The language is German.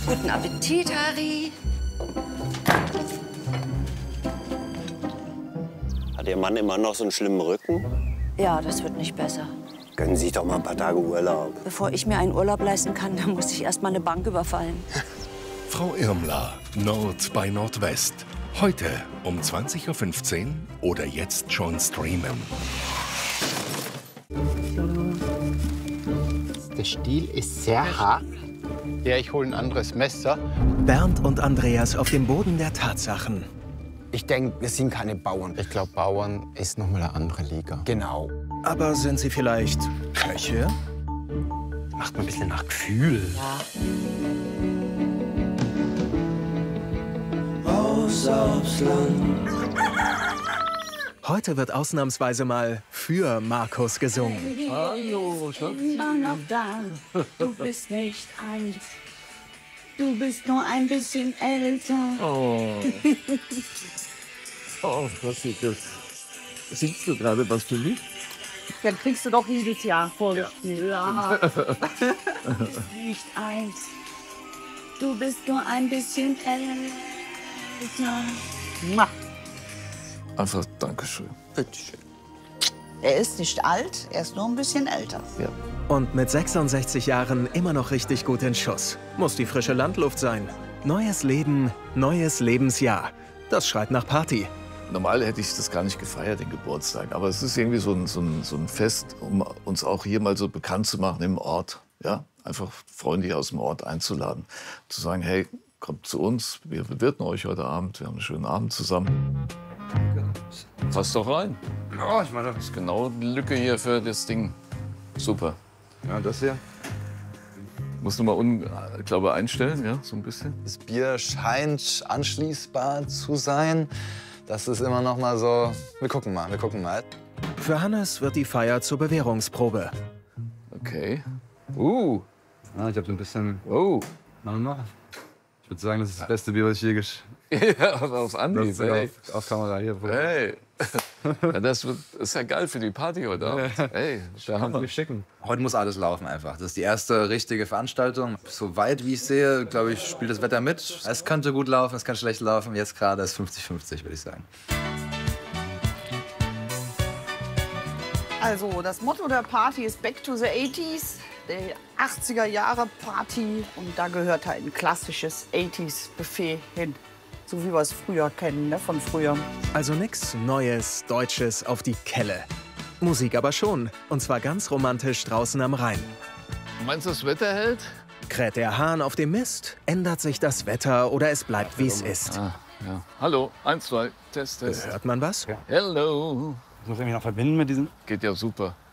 Guten Appetit, Harry. Hat Ihr Mann immer noch so einen schlimmen Rücken? Ja, das wird nicht besser. Gönnen Sie sich doch mal ein paar Tage Urlaub. Bevor ich mir einen Urlaub leisten kann, dann muss ich erst mal eine Bank überfallen. Frau Irmler, Nord bei Nordwest. Heute um 20:15 Uhr oder jetzt schon streamen. Der Stiel ist sehr hart. Ja, ich hole ein anderes Messer. Bernd und Andreas auf dem Boden der Tatsachen. Ich denke, wir sind keine Bauern. Ich glaube, Bauern ist noch mal eine andere Liga. Genau. Aber sind sie vielleicht Köche? Macht man ein bisschen nach Gefühl. Raus aufs Land. Heute wird ausnahmsweise mal für Markus gesungen. Hallo, Schatz. Immer noch da. Du bist nicht alt. Du bist nur ein bisschen älter. Oh. Oh, was ist das? Singst du gerade was für mich? Dann kriegst du doch jedes Jahr vorgespielt. Ja. Du bist nicht alt. Du bist nur ein bisschen älter. Einfach Dankeschön. Bitteschön. Er ist nicht alt, er ist nur ein bisschen älter. Ja. Und mit 66 Jahren immer noch richtig gut in Schuss. Muss die frische Landluft sein. Neues Leben, neues Lebensjahr. Das schreit nach Party. Normal hätte ich das gar nicht gefeiert, den Geburtstag. Aber es ist irgendwie so ein Fest, um uns auch hier mal so bekannt zu machen im Ort. Ja? Einfach Freunde hier aus dem Ort einzuladen. Zu sagen, hey, kommt zu uns, wir bewirten euch heute Abend, wir haben einen schönen Abend zusammen. Passt doch rein. Ja, ich meine, Das ist genau die Lücke hier für das Ding. Super. ja, das hier. Musst du mal glaube einstellen, ja, so ein bisschen. Das Bier scheint anschließbar zu sein. Das ist immer noch mal so, wir gucken mal. Für Hannes wird die Feier zur Bewährungsprobe. Okay. Ja, ich habe so ein bisschen, ich würde sagen, das ist das beste Bier, was ich je Ja, aber auf Anhieb, ey. auf Kamera hier. Hey. Ja, das ist ja geil für die Party heute Abend. Hey, da haben wir Schicken. Heute muss alles laufen einfach. Das ist die erste richtige Veranstaltung. Soweit wie ich sehe, glaube ich, spielt das Wetter mit. Es könnte gut laufen, es kann schlecht laufen. Jetzt gerade ist 50-50, würde ich sagen. Also, das Motto der Party ist Back to the 80s, der 80er Jahre Party. Und da gehört halt ein klassisches 80s Buffet hin. So wie wir es früher kennen, ne? Von früher. Also nix Neues, Deutsches auf die Kelle. Musik aber schon. Und zwar ganz romantisch draußen am Rhein. Meinst du, das Wetter hält? Kräht der Hahn auf dem Mist? Ändert sich das Wetter oder es bleibt, wie es ist? Ah, ja. Hallo, 1, 2, Test. Hört man was? Hello. Ich muss irgendwie noch verbinden mit diesen. Geht ja super.